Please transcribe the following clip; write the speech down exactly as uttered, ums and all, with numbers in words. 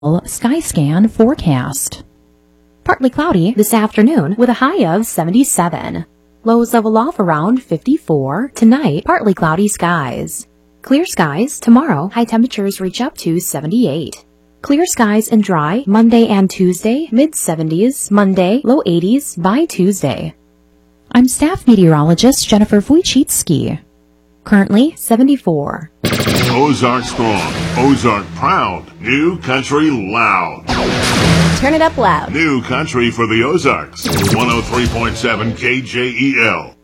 Skyscan forecast. Partly cloudy this afternoon with a high of seventy-seven. Lows level off around fifty-four. Tonight, partly cloudy skies. Clear skies tomorrow. High temperatures reach up to seventy-eight. Clear skies and dry Monday and Tuesday, mid seventies. Monday, low eighties by Tuesday. I'm staff meteorologist Jennifer Wojcicki. Currently seventy-four. Ozark strong, Ozark proud, New Country loud. Turn it up loud. New Country for the Ozarks. one oh three point seven K J E L.